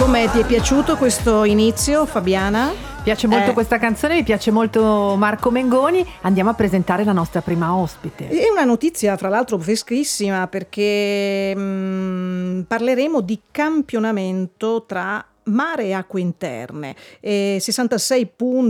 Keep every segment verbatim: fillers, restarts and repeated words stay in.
Come ti è piaciuto questo inizio, Fabiana? Piace molto Eh. questa canzone, mi piace molto Marco Mengoni. Andiamo a presentare la nostra prima ospite. È una notizia, fra l'altro, freschissima, perché mh, parleremo di campionamento tra mare e acque interne. E sessantasei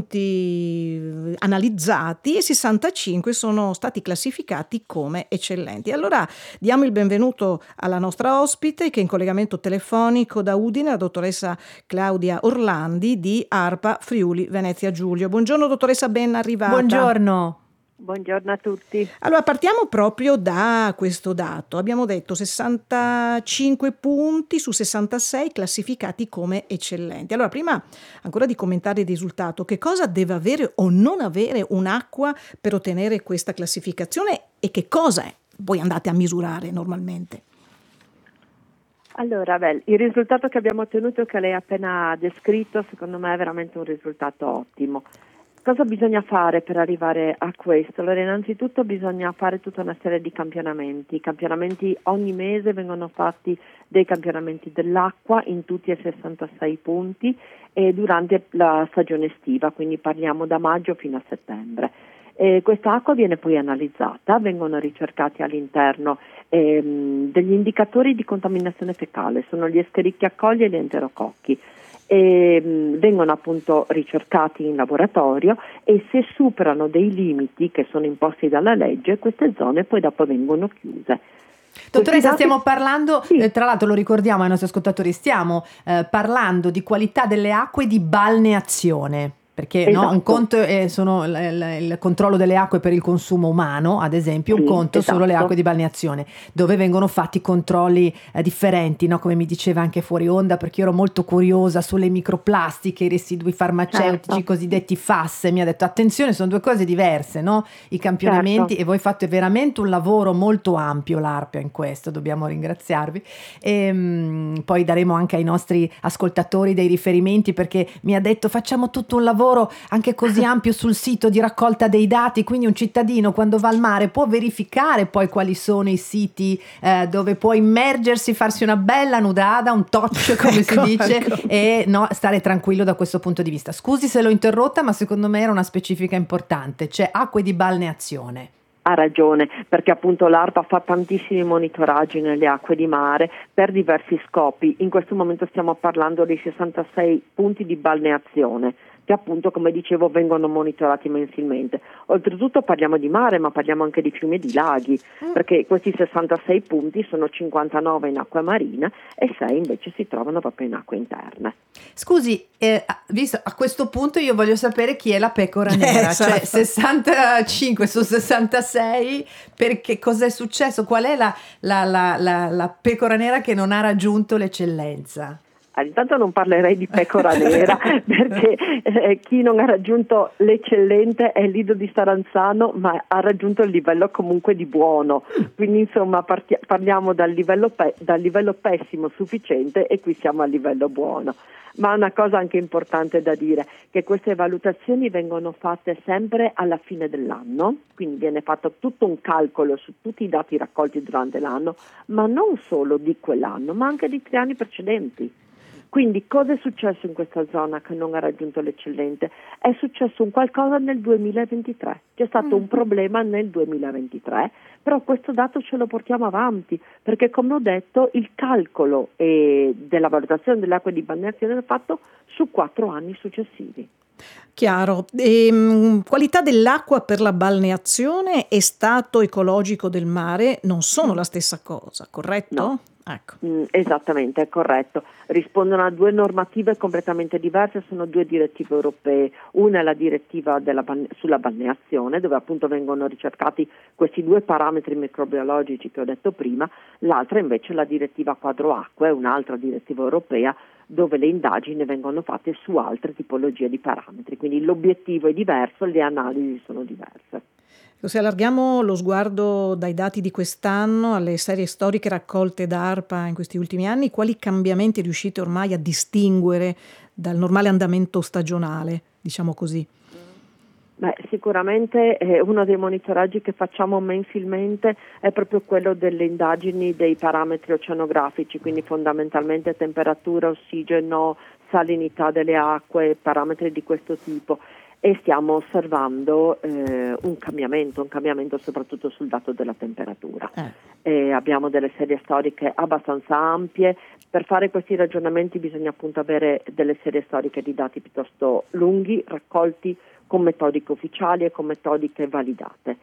punti analizzati e sessantacinque sono stati classificati come eccellenti. Allora diamo il benvenuto alla nostra ospite, che è in collegamento telefonico da Udine, la dottoressa Claudia Orlandi di ARPA Friuli Venezia Giulio. Buongiorno dottoressa, ben arrivata. Buongiorno. Buongiorno a tutti. Allora partiamo proprio da questo dato. Abbiamo detto sessantacinque punti su sessantasei classificati come eccellenti. Allora, prima ancora di commentare il risultato, che cosa deve avere o non avere un'acqua per ottenere questa classificazione e che cosa è? Voi andate a misurare normalmente. Allora, beh, il risultato che abbiamo ottenuto, che lei ha appena descritto, secondo me è veramente un risultato ottimo. Cosa bisogna fare per arrivare a questo? Allora, innanzitutto bisogna fare tutta una serie di campionamenti. I campionamenti ogni mese vengono fatti dei campionamenti dell'acqua in tutti e sessantasei punti e durante la stagione estiva, quindi parliamo da maggio fino a settembre. E questa acqua viene poi analizzata, vengono ricercati all'interno ehm, degli indicatori di contaminazione fecale, sono gli Escherichia coli e gli enterococchi. E, mh, vengono appunto ricercati in laboratorio e se superano dei limiti che sono imposti dalla legge, queste zone poi dopo vengono chiuse. Dottoressa, dati... stiamo parlando, sì. eh, tra l'altro lo ricordiamo ai nostri ascoltatori, stiamo eh, parlando di qualità delle acque di balneazione. Perché esatto. no, un conto è sono l- l- il controllo delle acque per il consumo umano, ad esempio, sì, un conto esatto. solo le acque di balneazione, dove vengono fatti controlli eh, differenti, no? Come mi diceva anche fuori onda, perché io ero molto curiosa sulle microplastiche, i residui farmaceutici, certo. cosiddetti F A S, e mi ha detto attenzione, sono due cose diverse, no? I campionamenti, certo. E voi fate veramente un lavoro molto ampio, l'ARPA, in questo, dobbiamo ringraziarvi. E mh, poi daremo anche ai nostri ascoltatori dei riferimenti, perché mi ha detto facciamo tutto un lavoro anche così ampio sul sito di raccolta dei dati, quindi un cittadino quando va al mare può verificare poi quali sono i siti eh, dove può immergersi, farsi una bella nudada, un touch come ecco, si dice, ecco. e no, stare tranquillo da questo punto di vista. Scusi se l'ho interrotta, ma secondo me era una specifica importante, c'è acque di balneazione. Ha ragione, perché appunto l'ARPA fa tantissimi monitoraggi nelle acque di mare per diversi scopi. In questo momento stiamo parlando dei sessantasei punti di balneazione che appunto, come dicevo, vengono monitorati mensilmente. Oltretutto parliamo di mare, ma parliamo anche di fiumi e di laghi, mm. perché questi sessantasei punti sono cinquantanove in acqua marina e sei invece si trovano proprio in acque interne. Scusi, eh, visto a questo punto io voglio sapere chi è la pecora nera, Esatto. cioè sessantacinque su sessantasei, perché cos'è successo? Qual è la, la, la, la, la pecora nera che non ha raggiunto l'eccellenza? Intanto non parlerei di pecora nera perché eh, chi non ha raggiunto l'eccellente è il Lido di Staranzano, ma ha raggiunto il livello comunque di buono, quindi insomma parti- parliamo dal livello, pe- dal livello pessimo sufficiente e qui siamo al livello buono. Ma una cosa anche importante da dire, che queste valutazioni vengono fatte sempre alla fine dell'anno, quindi viene fatto tutto un calcolo su tutti i dati raccolti durante l'anno, ma non solo di quell'anno, ma anche di tre anni precedenti. Quindi cosa è successo in questa zona che non ha raggiunto l'eccellente? È successo un qualcosa nel duemilaventitré, c'è stato mm. un problema nel duemilaventitré, però questo dato ce lo portiamo avanti, perché come ho detto il calcolo eh, della valutazione delle acque di balneazione è fatto su quattro anni successivi. Chiaro. E, qualità dell'acqua per la balneazione e stato ecologico del mare non sono la stessa cosa, corretto? No. Ecco. Mm, esattamente, è corretto. Rispondono a due normative completamente diverse, sono due direttive europee. Una è la direttiva della ban- sulla balneazione, dove appunto vengono ricercati questi due parametri microbiologici che ho detto prima, l'altra invece è la direttiva quadro acque, un'altra direttiva europea, dove le indagini vengono fatte su altre tipologie di parametri. Quindi l'obiettivo è diverso, le analisi sono diverse. Se allarghiamo lo sguardo dai dati di quest'anno alle serie storiche raccolte da ARPA in questi ultimi anni, quali cambiamenti riuscite ormai a distinguere dal normale andamento stagionale, diciamo così? Beh, sicuramente eh, uno dei monitoraggi che facciamo mensilmente è proprio quello delle indagini dei parametri oceanografici, quindi fondamentalmente temperatura, ossigeno, salinità delle acque, parametri di questo tipo, e stiamo osservando eh, un cambiamento, un cambiamento soprattutto sul dato della temperatura. Eh. E abbiamo delle serie storiche abbastanza ampie. Per fare questi ragionamenti bisogna appunto avere delle serie storiche di dati piuttosto lunghi, raccolti con metodiche ufficiali e con metodiche validate.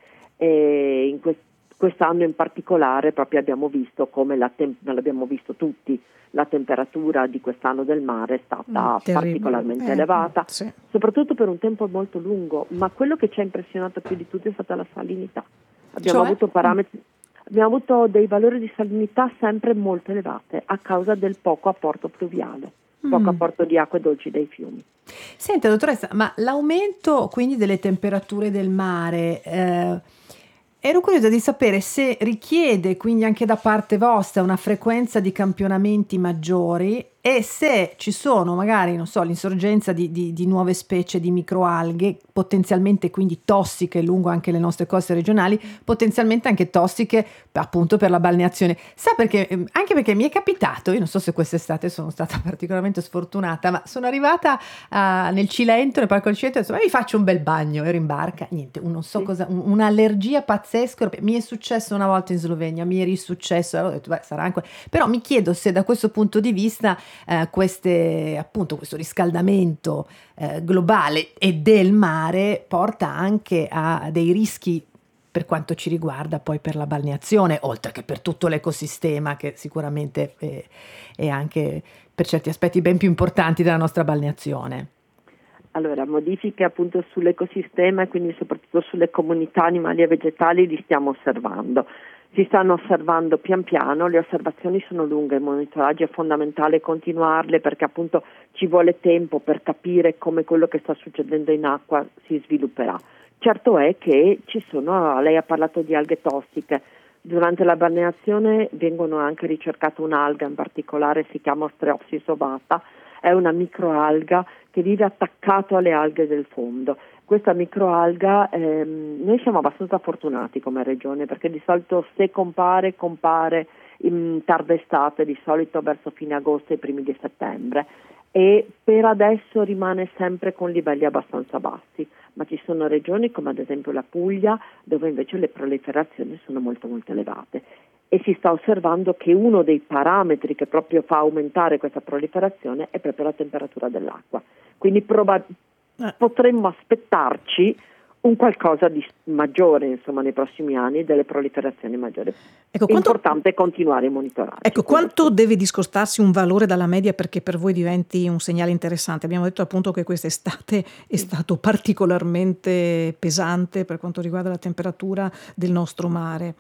E in quest- quest'anno in particolare proprio abbiamo visto come la tem- l'abbiamo visto tutti, la temperatura di quest'anno del mare è stata Mm, particolarmente eh, elevata, sì. soprattutto per un tempo molto lungo, ma quello che ci ha impressionato più di tutto è stata la salinità. Abbiamo Cioè? avuto parametri, abbiamo avuto dei valori di salinità sempre molto elevate a causa del poco apporto pluviale, poco Mm. apporto di acque dolci dai fiumi. Senta, dottoressa, ma l'aumento quindi delle temperature del mare, eh, ero curiosa di sapere se richiede quindi anche da parte vostra una frequenza di campionamenti maggiori e se ci sono magari, non so, l'insorgenza di, di, di nuove specie di microalghe, potenzialmente quindi tossiche lungo anche le nostre coste regionali, potenzialmente anche tossiche appunto per la balneazione. Sa perché? Ehm, Anche perché mi è capitato, io non so se quest'estate sono stata particolarmente sfortunata, ma sono arrivata ah, nel Cilento, nel parco del Cilento, e ho detto, "Ma mi faccio un bel bagno", ero in barca, niente, un- non so Sì. cosa, un- un'allergia pazzesca. Mi è successo una volta in Slovenia, mi è risuccesso, allora ho detto, beh, sarà anche... Però mi chiedo se da questo punto di vista eh, queste, appunto, questo riscaldamento eh, globale e del mare porta anche a dei rischi per quanto ci riguarda poi per la balneazione, oltre che per tutto l'ecosistema che sicuramente è, è anche per certi aspetti ben più importanti della nostra balneazione. Allora, modifiche appunto sull'ecosistema e quindi soprattutto sulle comunità animali e vegetali li stiamo osservando. Si stanno osservando pian piano, le osservazioni sono lunghe, il monitoraggio è fondamentale continuarle perché appunto ci vuole tempo per capire come quello che sta succedendo in acqua si svilupperà. Certo è che ci sono, lei ha parlato di alghe tossiche, durante la balneazione vengono anche ricercate un'alga in particolare, si chiama Ostreopsis ovata, è una microalga che vive attaccato alle alghe del fondo. Questa microalga, ehm, noi siamo abbastanza fortunati come regione perché di solito se compare, compare in tarda estate, di solito verso fine agosto e primi di settembre, e per adesso rimane sempre con livelli abbastanza bassi, ma ci sono regioni come ad esempio la Puglia dove invece le proliferazioni sono molto molto elevate. E si sta osservando che uno dei parametri che proprio fa aumentare questa proliferazione è proprio la temperatura dell'acqua. Quindi proba- Eh. potremmo aspettarci un qualcosa di maggiore, insomma, nei prossimi anni, delle proliferazioni maggiori. Ecco, È quanto, importante continuare i monitoraggi. ecco, quello quanto sì. deve discostarsi un valore dalla media perché per voi diventi un segnale interessante? Abbiamo detto appunto che quest'estate è stato particolarmente pesante per quanto riguarda la temperatura del nostro mare.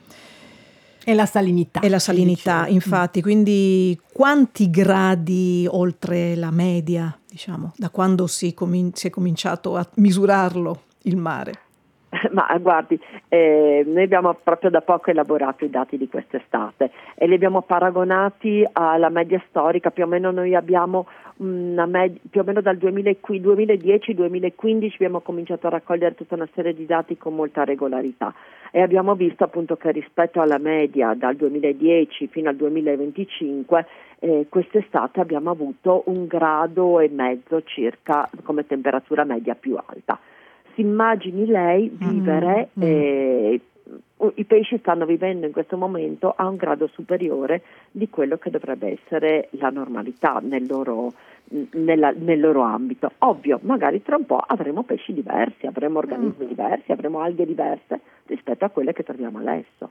E la salinità. E la ci salinità, dicevi. infatti, quindi quanti gradi oltre la media, diciamo, da quando si, comin- si è cominciato a misurarlo il mare? Ma guardi, eh, noi abbiamo proprio da poco elaborato i dati di quest'estate e li abbiamo paragonati alla media storica. Più o meno noi abbiamo una med- più o meno dal duemiladieci duemilaquindici abbiamo cominciato a raccogliere tutta una serie di dati con molta regolarità e abbiamo visto appunto che rispetto alla media dal duemiladieci fino al duemilaventicinque eh, quest'estate abbiamo avuto un grado e mezzo circa come temperatura media più alta. Si immagini lei vivere, Mm, mm. eh, i pesci stanno vivendo in questo momento a un grado superiore di quello che dovrebbe essere la normalità nel loro, nella, nel loro ambito. Ovvio, magari tra un po' avremo pesci diversi, avremo organismi diversi, avremo alghe diverse rispetto a quelle che troviamo adesso.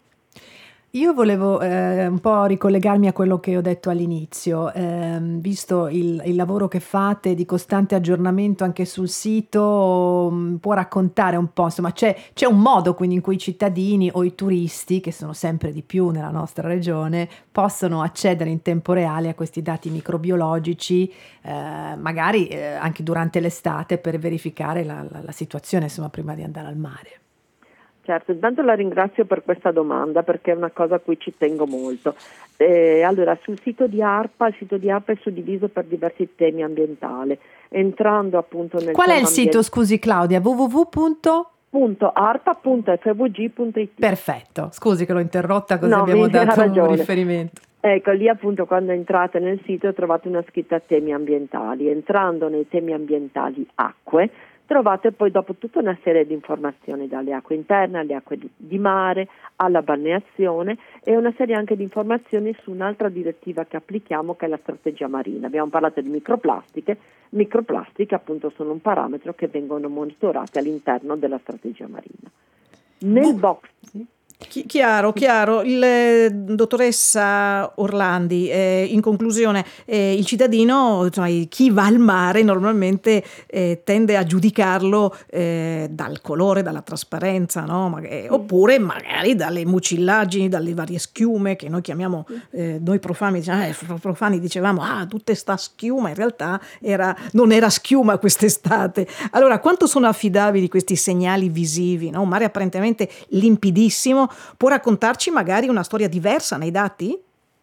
Io volevo eh, un po' ricollegarmi a quello che ho detto all'inizio, ehm, visto il, il lavoro che fate di costante aggiornamento anche sul sito, mh, può raccontare un po', insomma c'è, c'è un modo quindi in cui i cittadini o i turisti, che sono sempre di più nella nostra regione, possono accedere in tempo reale a questi dati microbiologici, eh, magari eh, anche durante l'estate per verificare la, la, la situazione, insomma, prima di andare al mare. Certo, intanto la ringrazio per questa domanda perché è una cosa a cui ci tengo molto. Eh, allora, sul sito di ARPA, il sito di ARPA è suddiviso per diversi temi ambientali. Entrando appunto nel Qual è tema il sito, ambien- scusi Claudia? www. punto arpa punto f v g punto i t. Perfetto, scusi che l'ho interrotta, così No, abbiamo mi- ha dato un ragione. riferimento. Ecco, lì appunto quando entrate nel sito trovate una scritta temi ambientali. Entrando nei temi ambientali acque, trovate poi dopo tutta una serie di informazioni, dalle acque interne alle acque di, di mare, alla balneazione, e una serie anche di informazioni su un'altra direttiva che applichiamo, che è la strategia marina. Abbiamo parlato di microplastiche. Microplastiche appunto sono un parametro che vengono monitorati all'interno della strategia marina. Nel box Chi- Chiaro, chiaro. Il, eh, dottoressa Orlandi, eh, in conclusione, eh, il cittadino, insomma, chi va al mare normalmente eh, tende a giudicarlo eh, dal colore, dalla trasparenza, no? Ma- eh, oppure magari dalle mucillaggini, dalle varie schiume che noi chiamiamo, eh, noi profani, diciamo, eh, profani dicevamo, ah, tutta sta schiuma, in realtà era, non era schiuma quest'estate. Allora, quanto sono affidabili questi segnali visivi, no? Un mare apparentemente limpidissimo. Può raccontarci magari una storia diversa nei dati?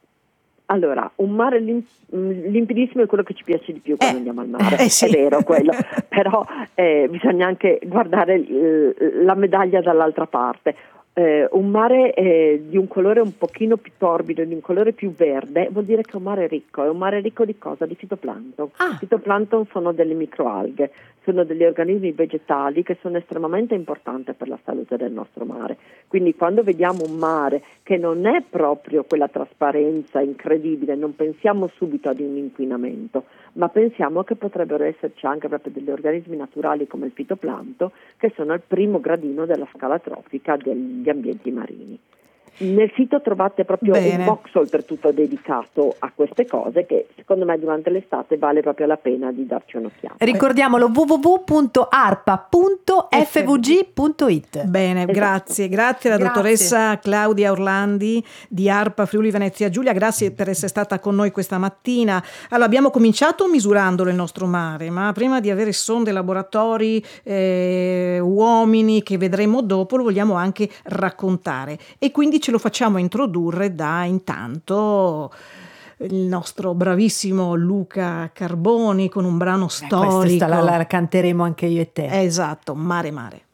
Allora, un mare lim- limpidissimo è quello che ci piace di più quando Eh, andiamo al mare, eh, sì. è vero quello, però eh, bisogna anche guardare eh, la medaglia dall'altra parte. Eh, un mare eh, di un colore un pochino più torbido, di un colore più verde, vuol dire che è un mare ricco. È un mare ricco di cosa? Di fitoplancton. Ah. Fitoplancton sono delle microalghe, sono degli organismi vegetali che sono estremamente importanti per la salute del nostro mare. Quindi quando vediamo un mare che non è proprio quella trasparenza incredibile, non pensiamo subito ad un inquinamento, ma pensiamo che potrebbero esserci anche proprio degli organismi naturali come il fitoplancton, che sono al primo gradino della scala trofica degli ambienti marini. Nel sito trovate proprio Bene. un box oltretutto dedicato a queste cose che secondo me durante l'estate vale proprio la pena di darci un'occhiata. Ricordiamolo, www punto arpa punto f v g punto i t. Bene, Esatto. grazie. Grazie alla Grazie. dottoressa Claudia Orlandi di ARPA Friuli Venezia Giulia, grazie per essere stata con noi questa mattina. Allora, abbiamo cominciato misurandolo il nostro mare, ma prima di avere sonde, laboratori, eh, uomini che vedremo dopo, lo vogliamo anche raccontare e quindi ce lo facciamo introdurre da intanto il nostro bravissimo Luca Carboni con un brano Questa storico. la, la canteremo anche io e te. Esatto, Mare Mare.